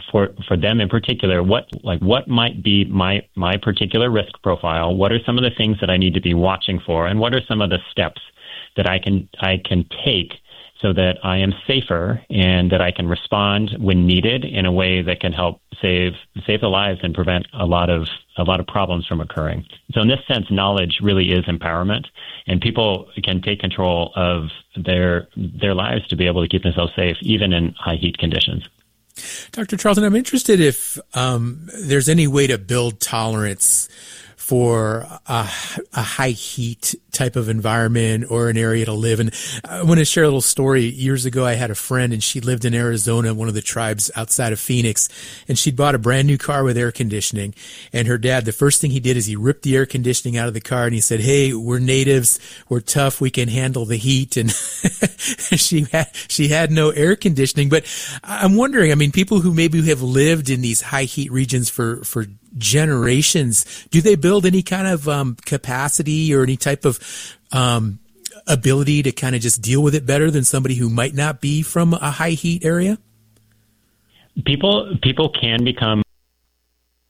for them in particular, what might be my particular risk profile? What are some of the things that I need to be watching for, and what are some of the steps that I can take so that I am safer and that I can respond when needed in a way that can help save the lives and prevent a lot of problems from occurring. So in this sense, knowledge really is empowerment, and people can take control of their lives to be able to keep themselves safe, even in high heat conditions. Dr. Charlton, I'm interested if there's any way to build tolerance for a high heat type of environment or an area to live in. I want to share a little story. Years ago, I had a friend, and she lived in Arizona, one of the tribes outside of Phoenix, and she'd bought a brand new car with air conditioning. And her dad, the first thing he did is he ripped the air conditioning out of the car, and he said, "Hey, we're natives, we're tough, we can handle the heat." And she had no air conditioning. But I'm wondering, I mean, people who maybe have lived in these high heat regions for generations, do they build any kind of capacity or any type of ability to kind of just deal with it better than somebody who might not be from a high heat area? People can become